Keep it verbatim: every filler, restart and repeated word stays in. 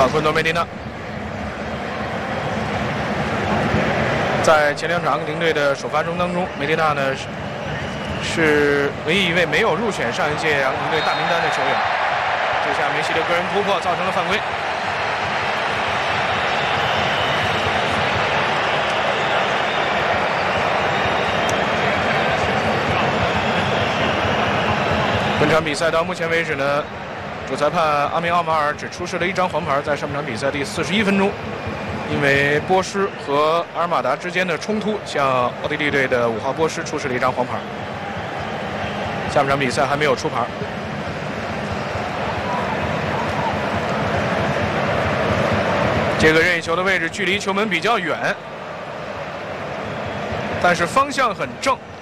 法昆多梅迪纳。 在前两场阿根廷队的首发中当中，梅迪纳呢是是唯一一位没有入选上一届阿根廷队大名单的球员。这下梅西的个人突破造成了犯规。本场比赛到目前为止呢，主裁判阿明奥马尔只出示了一张黄牌，在上半场比赛第四十一分钟。 因为波什和阿尔马达之间的冲突，向奥地利队的五号波什出示了一张黄牌。下半场比赛还没有出牌。这个任意球的位置距离球门比较远，但是方向很正。